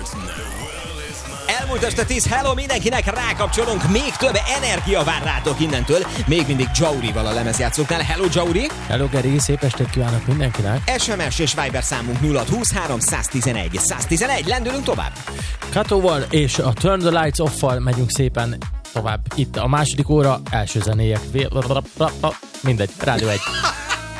Elmúlt este 10, hello mindenkinek, rákapcsolunk, még több energia vár rátok innentől, még mindig Jaurival a lemezjátszóknál. Hello Jauri! Hello Geri, szép estét kívánok mindenkinek! SMS és Viber számunk 0623 111 111, lendülünk tovább! Katóval és a Turn the Lights Off-val megyünk szépen tovább. Itt a második óra, első zenéjek. Mindegy, Rádió 1.